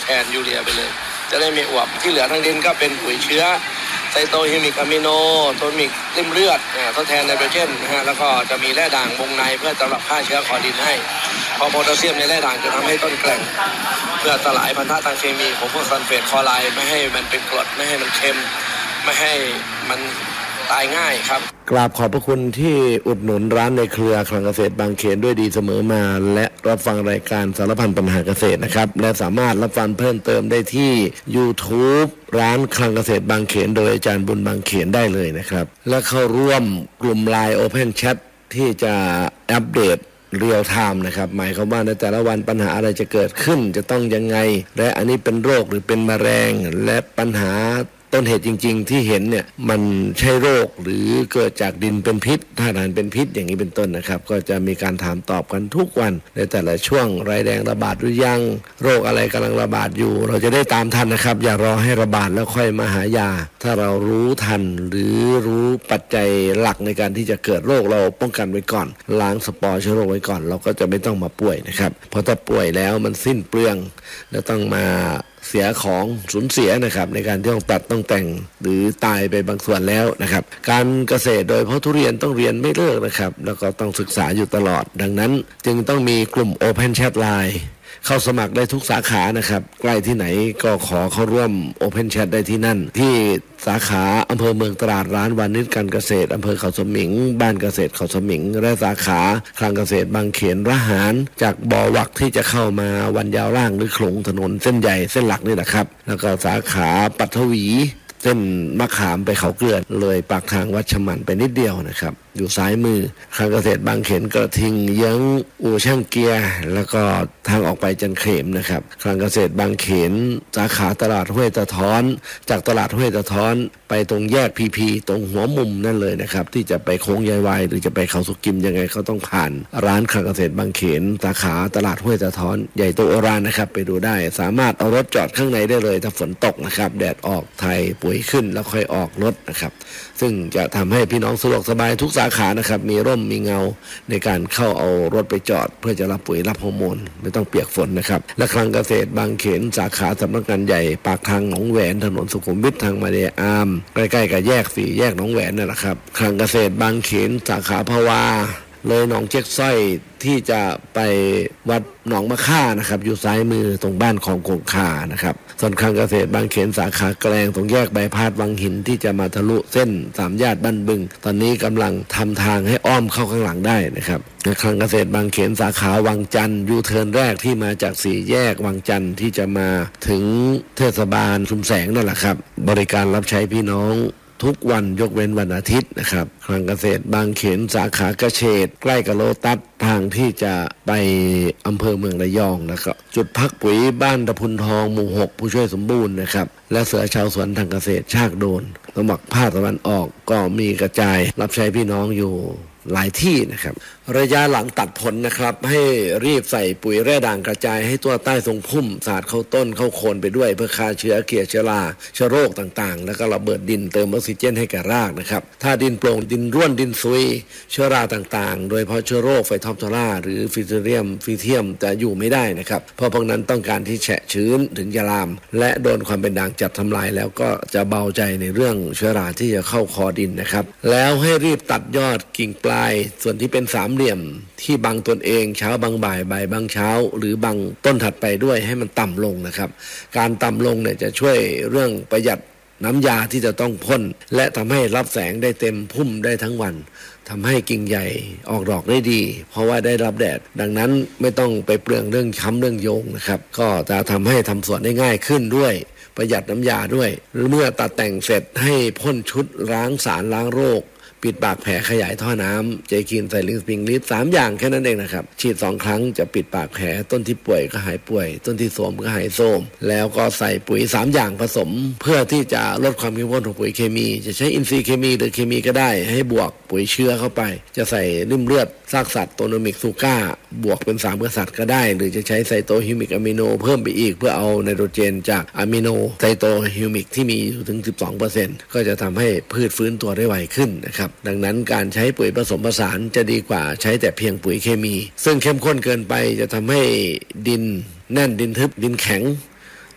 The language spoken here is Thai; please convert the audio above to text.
ทนยูเรียไปเลยจะได้ไม่อวบที่เหลือทั้งดินก็เป็นปุ๋ยเชื้อไซโตฮิมิกอะมิโนโทมิกริ่มเลือดทดแทนไนโตรเจนนะฮะแล้วก็จะมีแร่ด่างวงในเพื่อสำหรับฆ่าเชื้อคอดินให้พอโพแทสเซียมในแร่ด่างจะทำให้ต้นแกร่งเพื่อสลายพันธะทางเคมีของพวกซัลเฟตคลอไรด์ไม่ให้มันเป็นกรดไม่ให้มันเค็มไม่ให้มันตายง่ายครับกราบขอบพระคุณที่อุดหนุนร้านในเครือคลังเกษตรบางเขนด้วยดีเสมอมาและรับฟังรายการสารพันปัญหาเกษตรนะครับและสามารถรับฟังเพิ่มเติมได้ที่ YouTube ร้านคลังเกษตรบางเขนโดยอาจารย์บุญบางเขนได้เลยนะครับและเข้าร่วมกลุ่ม LINE Open Chat ที่จะอัปเดตเรียลไทม์นะครับหมายความว่าในแต่ละวันปัญหาอะไรจะเกิดขึ้นจะต้องยังไงและอันนี้เป็นโรคหรือเป็นแมลงและปัญหาต้นเหตุจริงๆที่เห็นเนี่ยมันใช่โรคหรือเกิดจากดินเป็นพิษธาตุอาหารเป็นพิษอย่างนี้เป็นต้นนะครับก็จะมีการถามตอบกันทุกวันในแต่ละช่วงรายแดงระบาดหรือยังโรคอะไรกำลังระบาดอยู่เราจะได้ตามทันนะครับอย่ารอให้ระบาดแล้วค่อยมาหายาถ้าเรารู้ทันหรือรู้ปัจจัยหลักในการที่จะเกิดโรคเราป้องกันไว้ก่อนล้างสปอร์เชื้อโรคไว้ก่อนเราก็จะไม่ต้องมาป่วยนะครับเพราะถ้าป่วยแล้วมันสิ้นเปลืองแล้วต้องมาเสียของสูญเสียนะครับในการที่ต้องตัดต้องแต่งหรือตายไปบางส่วนแล้วนะครับการเกษตรโดยเฉพาะทุเรียนต้องเรียนไม่เลิกนะครับแล้วก็ต้องศึกษาอยู่ตลอดดังนั้นจึงต้องมีกลุ่ม Open Chat Line เข้าสมัครได้ทุกสาขานะครับใกล้ที่ไหนก็ขอเข้าร่วม Open Chat ได้ที่นั่นที่สาขาอำเภอเมืองตราดร้านวานิชการเกษตรอำเภอเขาสมิงบ้านเกษตรเขาสมิงและสาขาคลังเกษตรบางเขนระหารจากบ่อวักที่จะเข้ามาวันยาวล่างหรือขลุงถนนเส้นใหญ่เส้นหลักนี่แหละครับแล้วก็สาขาปัทวีเส้นมะขามไปเขาเกลือเลยปากทางวัดฉมันไปนิดเดียวนะครับอยู่ซ้ายมือคลังเกษตรบางเขนกระทิงเยื้องอู่ช่างเกียร์แล้วก็ทางออกไปจันเขมนะครับคลังเกษตรบางเขนสาขาตลาดห้วยตะท้อนจากตลาดห้วยตะท้อนไปตรงแยกพีตรงหัวมุมนั่นเลยนะครับที่จะไปโค้งยายวายหรือจะไปเขาสุกิมยังไงเขาต้องผ่านร้านคลังเกษตรบางเขนสาขาตลาดห้วยตะท้อนใหญ่โตโอฬารนะครับไปดูได้สามารถเอารถจอดข้างในได้เลยถ้าฝนตกนะครับแดดออกไทยปุ๋ยขึ้นแล้วค่อยออกรถนะครับซึ่งจะทำให้พี่น้องสะดวกสบายทุกสาขานะครับมีร่มมีเงาในการเข้าเอารถไปจอดเพื่อจะรับปุ๋ยรับฮอร์โมนไม่ต้องเปียกฝนนะครับและคลังเกษตรบางเขนสาขาสำนักงานใหญ่ปากทางหนองแหวนถนนสุขุมวิททางมาเลอามใกล้ๆกับแยก4แยกหนองแหวนนั่นแหละครับคลังเกษตรบางเขนสาขาภาวาเลยหนองเจ๊กสร้อยที่จะไปวัดหนองมะค่านะครับอยู่ซ้ายมือตรงบ้านของคงคานะครับส่วนคลังเกษตรบางเขนสาขาแกลงตรงแยกใบพาดวังหินที่จะมาทะลุเส้นสามญาติบ้านบึงตอนนี้กำลังทำทางให้อ้อมเข้าข้างหลังได้นะครับคลังเกษตรบางเขนสาขาวังจันทร์ยูเทิร์นแรกที่มาจาก4แยกวังจันทร์ที่จะมาถึงเทศบาลชุมแสงนั่นแหละครับบริการรับใช้พี่น้องทุกวันยกเว้นวันอาทิตย์นะครับคลังเกษตรบางเขนสาขาเกษตรใกล้กับโลตัสทางที่จะไปอำเภอเมืองระยองแล้วก็จุดพักปุ๋ยบ้านตะพุนทองหมู่6ผู้ช่วยสมบูรณ์นะครับและเสือชาวสวนทางเกษตรชากโดนสมัครภาคตะวันออกก็มีกระจายรับใช้พี่น้องอยู่หลายที่นะครับระยะหลังตัดผลนะครับให้รีบใส่ปุ๋ยแร่ด่างกระจายให้ตัวใต้ทรงพุ่มสาดเข้าต้นเข้าโคนไปด้วยเพื่อฆ่าเชื้อเกลียเชื้อราเชื้อโรคต่างๆแล้วก็ระเบิดดินเติมออกซิเจนให้แก่รากนะครับถ้าดินโปร่งดินร่วนดินซุยเชื้อราต่างๆโดยเฉพาะเชื้อโรคไฟท็อปทอราหรือฟิเทียมจะอยู่ไม่ได้นะครับเพราะพวกนั้นต้องการที่แฉะชื้นถึงจะลามและโดนความเป็นด่างจับทำลายแล้วก็จะเบาใจในเรื่องเชื้อราที่จะเข้าคอดินนะครับแล้วให้รีบตัดยอดกิ่งปลายส่วนที่เป็นสามเหลี่ยมที่บังตนเองเช้าบังบ่ายบ่ายบังเช้าหรือบังต้นถัดไปด้วยให้มันต่ำลงนะครับการต่ำลงเนี่ยจะช่วยเรื่องประหยัดน้ำยาที่จะต้องพ่นและทำให้รับแสงได้เต็มพุ่มได้ทั้งวันทำให้กิ่งใหญ่ออกดอกได้ดีเพราะว่าได้รับแดดดังนั้นไม่ต้องไปเปลืองเรื่องค้ำเรื่องโยงนะครับก็จะทำให้ทำสวนได้ง่ายขึ้นด้วยประหยัดน้ำยาด้วยเมื่อตัดแต่งเสร็จให้พ่นชุดล้างสารล้างโรคปิดปากแผลขยายท่อน้ำเจคินไซลิงสปริงลิฟ3อย่างแค่นั้นเองนะครับฉีด2ครั้งจะปิดปากแผลต้นที่ป่วยก็หายป่วยต้นที่โทรมก็หายโทรมแล้วก็ใส่ปุ๋ย3อย่างผสมเพื่อที่จะลดความเข้มข้นของปุ๋ยเคมีจะใช้อินทรีย์เคมีหรือเคมีก็ได้ให้บวกปุ๋ยเชื้อเข้าไปจะใส่ริ่มเลือดซากสัตว์โตโนมิกซูก้าบวกเป็น3กษัตริย์ก็ได้หรือจะใช้ไซโตฮิวมิกอะมิโนเพิ่มไปอีกเพื่อเอาไนโตรเจนจากอะมิโนไซโตฮิวมิกที่มีอยู่ถึง 12% ก็จะทำให้พืชฟื้นตัวได้ไวขึ้นนะครับดังนั้นการใช้ปุ๋ยผสมผสานจะดีกว่าใช้แต่เพียงปุ๋ยเคมีซึ่งเข้มข้นเกินไปจะทำให้ดินแน่นดินทึบดินแข็ง